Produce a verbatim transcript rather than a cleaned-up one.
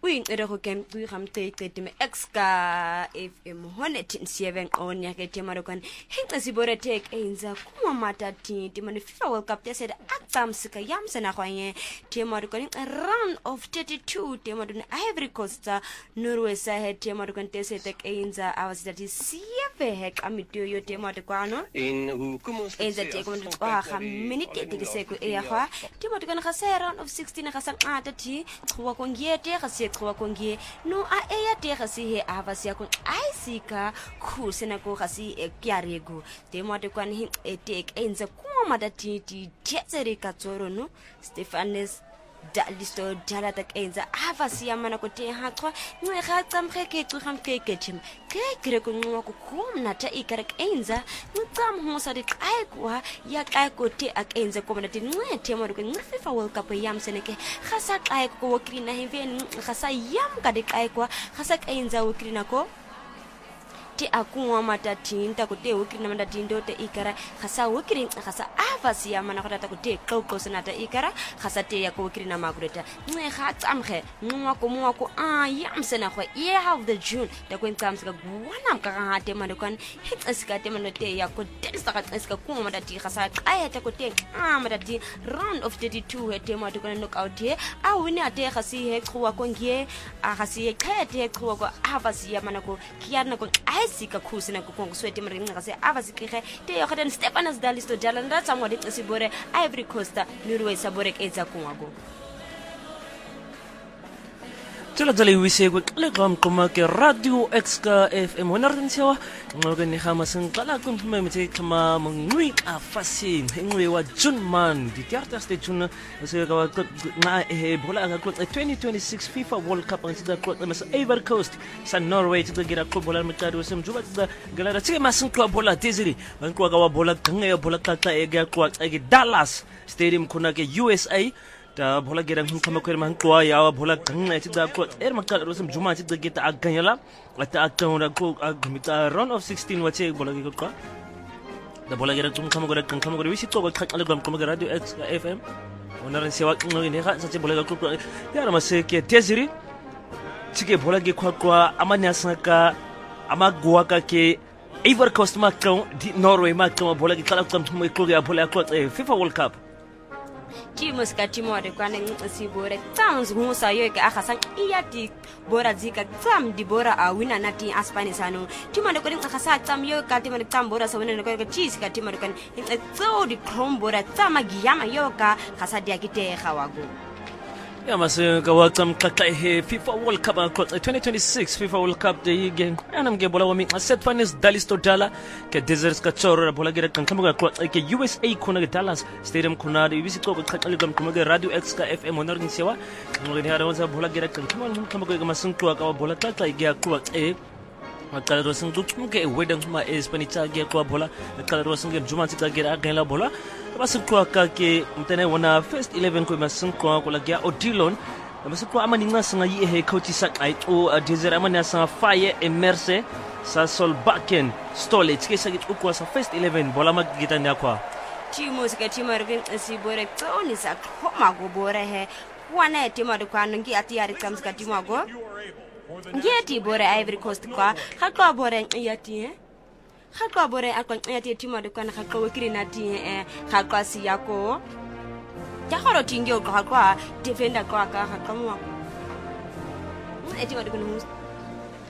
Uing ere go kem tui gam te te me exka F M one oh seven on ya ke tema ro kan hinga sibore tek enza kuma mata ti ti man FIFA World Cup te said atam sika yam sana kwanye tema ro kan round of thirty-two tema do Ivory Coast Norway sa he tema ro kan te said tek enza awas that is sieve he kamitio yo tema de kwano in hu kumos enza te ko ndo kwa ga minute te se ko e ya kwa tema do kan ga sa round of sixteen ga sang ata ti khwa ko ngete ga se khwa ko ngie no a e ya te ga se he ava se ya ko ai sika khu sena ko ga se e kyarego te mo te kwan hi e te enza kuma madati ti tsere ka tsoro no Stefanes da listo dala ta enza ava se ya mana ko te ha khwa nwe ga tsamge ke tsu gam ke ke tim ke kre ko nwa ko khumna ta ikara enza ntsam ho sa de kai kwa ya kai ko te ak enza ko madati nwe te mo ko nwe FIFA World Cup yam seneke ga sa kai ko krina heven ga sa yam ka de kai kwa ga sa enza wo krina ko ti akuwa matatinta kuti ukiri na matatinto te ikara khasa ukiri khasa avasi ya mana khata kuti qoko sanata ikara khasa te ya ko ukiri na magureta nwe kha tsamkhe nwa ko mwa ko a yamsena kho ye half the June ta ko tsamsika gwana ka ga te mane kan hitsika te mane te ya ko tensa ka tsika ko matati khasa aya ta ko te a matati round of thirty-two he te mate ko knockout he a wina te khasi he khwa ko ngie a khasi he khete khwa ko avasi ya mana ko kiana ko sika khusina ko kongo swete mari nga se avasikhe te yo khaten Stefanes Dalisto jalanda tsamwa de tsibore Ivory Coast Norway sabore ke tsa kungago Tula tala wise ko le gam koma ke Radio Exka F M ona rinsewa ngoga ni khama sen kala kun me mete kama mngui a fasin ngwe wa Junman di tiartas de Jun se ka na e bola ga ko twenty twenty-six FIFA World Cup on the ko mas Ivory Coast sa Norway to gira ko bola mekado sem juba da galara tse masen ko bola tezili ban ko ga wa bola kanga ya bola ka ta e ga ko ge Dallas Stadium kuna ke U S A ta bola gerang hun kama ko man ko ya wa bola kanga ti da ko er makal rosem juma ti da geta aganyala ata akawra ko agmita round of sixteen wache bola ge ko da bola gerang tum kama ko da kama ko wisi to ko khakale gam kama Radio F M onaran sewa no ne ga sache bola ko ya ra mase ke teziri tike bola ge kwa kwa amanya saka amagwa ka ke Ivory Coast ma kan di Norway ma kan bola ge kala ko tum ko ya bola ko FIFA World Cup Timo ska timo de kwane sibore towns musa yo ka akhasan iyati bora zika tam di bora a wina nati aspani sano timo de kwane akhasa tam yo ka timo de tam bora so wena ko cheese ka timo de kan so di krom bora tama giyama yo ka khasa dia kite khawago ya masu ga watam kaka he FIFA World Cup ko twenty twenty-six FIFA World Cup de game anam ge bola wami Stefanes Dalisto dala ke desert ka choro bola ge kan kama ko ke U S A kuna ge Dallas Stadium kuna de visit ko khakali gam kuma ge Radio Exka F M onar ni sewa ngo ge hara wasa bola ge kan kama kama ko ga masun ko ka bola ta ta ge ko e makala rosen du ke wedan kuma e spanita ge ko bola makala rosen ge juma ta ge ga la bola basu kwa ke mtene wana first eleven ko masun kwa ko lagya Odilon basu kwa amani ngasa yi he coach sak ai to desire amani sa fire emerse sa Solbakken stole tike sa git kwa sa first eleven bola magita nya kwa timo ska timo rgen sibore tsoni sa khoma go bore he wana timo de kwa ngi ati yari kam ska timo go ngeti bore Ivory Coast kwa hakwa bore yati he hakwa bore akwa yati timo de kwa hakwa wekiri na ti eh hakwa si yako ya horo tingyo kwa hakwa defender kwa hakwa mo eti wa de